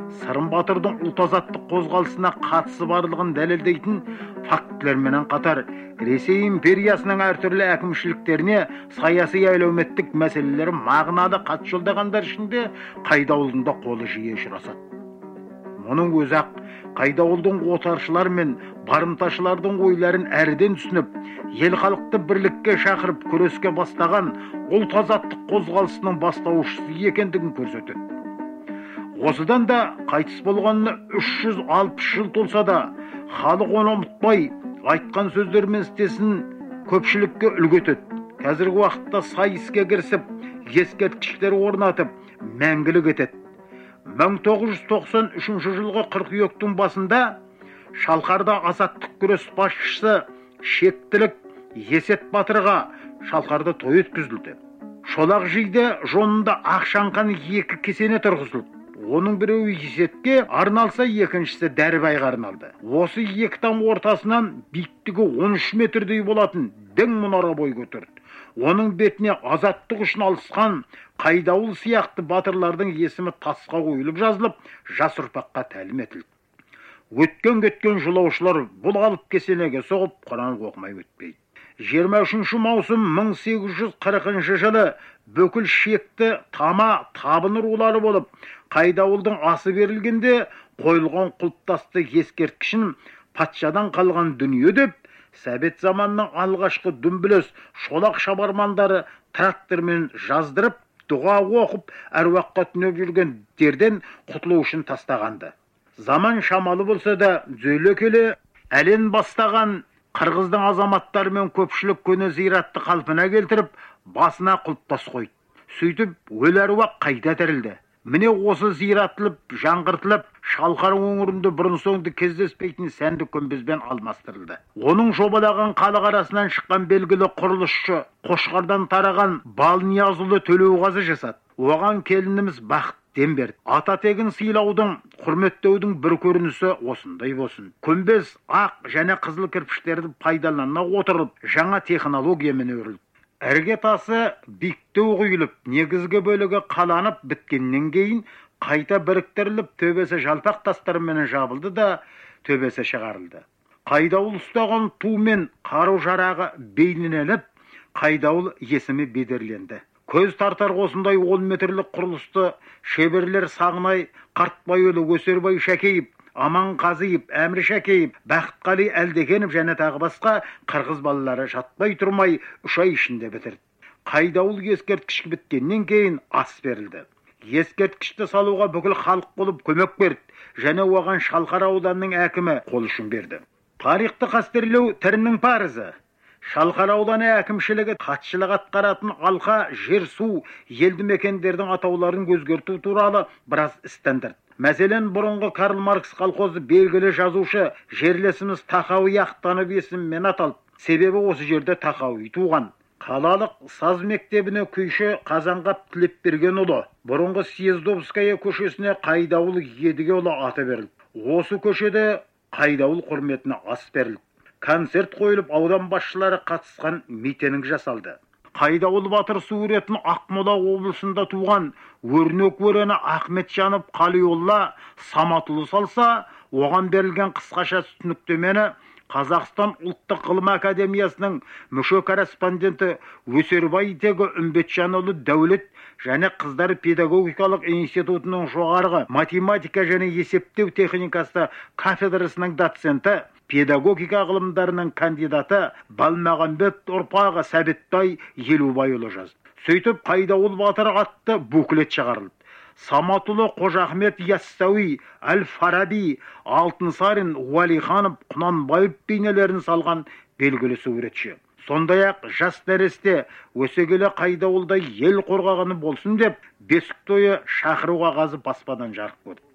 Сырым Батырдың ұлт-азаттық қозғалысына қатысы барлығын дәлелдейтін фактілермен қатар Ресей империясының әртүрлі әкімшіліктеріне саяси әлеуметтік мәселелері мағыналы хат жолдағандар ішінде Қайдауылдың да қолы жиі ұшырасады. Мұның өзі-ақ Қайдауылдың отаршылар мен барымташылардың ойларын әрден түсініп, ел халықты бірлікке шақырып күреске бастаған ұлт-азаттық қозғалысының бастаушысы екендігін көрсетеді. Осыдан да қайтыс болғанына 360 жыл толса да, халық оны ұмытпай, айтқан сөздермен істесін көпшілікке үлгі етеді. Қазіргі уақытта сай іске кірісіп, ескерткіштер орнатып, мәңгілік етеді. 1993 жылғы қыркүйектің басында Шалқарда азаттық күрес басшысы Шектілік Есет Батырға Шалқарда той өткізілді. Шолақ жиде жонында ақшаңқан 2 кесене тұрғызылды. Оның біреуі Есетке арналса, екіншісі Дәрібайға арналды. Осы 2 там ортасынан биіктігі 13 метрдей болатын дөң мұнара бой көтерді. Оның бетіне азаттық үшін алысқан Қайдауыл сияқты батырлардың есімі тасқа қойылып жазылып, жас ұрпаққа тәлім етілді. Өткен-кеткен жолаушылар бұл алып кесенеге соғып, Құран оқымай өтпейді. 23 маусым 1840 жылы бүкіл шекті тама табын рулары болып, Қайдауылдың асы берілгенде қойылған құлпытасты ескерткішін патшадан қалған дүние деп, Совет заманның алғашқы дүмбілес шолақ шабармандары трактормен жаздырып, дұға оқып, әруаққа түнеп жүрген дерден құтылу үшін тастағанды. Заман шамалы болса да, зөйле келе әлен бастаған қырғыздың азаматтары мен көпшілік көне зиратты қалпына келтіріп, басына құлпытас қойды. Сөйтіп, өлі әруақ қайта тірілді. Міне осы зиратылып, жаңғыртылып, Шалқар өңірінде бұрын-соңды кездеспейтін сәнді көмбезбен алмастырылды. Оның жобалаған халық арасынан шыққан белгілі құрылысшы Қошқардан тараған Балниязұлы Төлеуғазы жасады. Оған келініміз Бақыт дем берді. Ата тегін сыйлаудың, құрметтеудің бір көрінісі осындай болсын. Көмбез ақ және қызыл кірпіштерді пайдалана отырып, жаңа технологиямен өрілді. Әрге тасы биіктеу құйылып, негізгі бөлігі қаланып біткеннен кейін қайта біріктіріліп, төбесі жалпақ тастармен жабылды да төбесі шығарылды. Қайдауыл ұстаған ту мен қару жарағы бейнеленіп, Қайдауыл есімі бедерленді. Көз тартар осындай 10 метрлік құрылысты шеберлер Сағынай, Қартбайұлы, Өсербай Шәкеев, Аман Қазиев, Әмір Шәкеев, Бақытқали Әлдекенов және тағы басқа қырғыз балалары жатпай тұрмай 3 ай ішінде бітірді. Қайдауыл ескерткіш біткеннен кейін ас берілді. Ескерткішті салуға бүкіл халық болып көмек берді және оған Шалқар ауданының әкімі қол ұшын берді. Тарихты қастерлеу тірінің парызы. Шалқар ауданы әкімшілігі хатшылық атқаратын алқа, жер, су, елді мекендердің атауларын өзгерту туралы біраз істендірді. Мәселен, бұрынғы Карл Маркс колхозы белгілі жазушы жерлесіміз Тахауи ақтанып есіммен аталып, себебі осы жерде Тахауи туған. Қалалық саз мектебіне күйші Қазанғап Тілепберген ұлы, бұрынғы Съездовская көшесіне Қайдауыл Едіге ұлы аты берілді. Осы көшеде Қайдауыл құрметіне ас берілді. Концерт қойылып, аудан басшылары қатысқан митинг жасалды. Қайдауыл батыр суретін Ақмола облысында туған өрнек өрені Ахметжанов Қалиолла Саматұлы салса, оған берілген қысқаша түсініктемені Қазақстан ұлттық ғылым академиясының мүше корреспонденті Өсербай тегі Үмбетжанұлы Дәулет және қыздар педагогикалық институтының жоғарғы математика және есептеу техникасы кафедрасының доценті, педагогика ғылымдарының кандидаты Балмағамбет ұрпағы Сәбеттай Елубайұлы жазды. Сөйтіп, Қайдауыл батыр атты буклет шығарылды. Саматұлы Қожахмет Яссауи, Әл-Фараби, Алтынсарин, Уәлиханов, Құнанбаев бейнелерін салған белгілі суретші. Сондай-ақ жас нәресте өсе келе Қайдауылда ел қорғағаны болсын деп, бесік тойы шақыруға қағазы баспадан жарық көрді.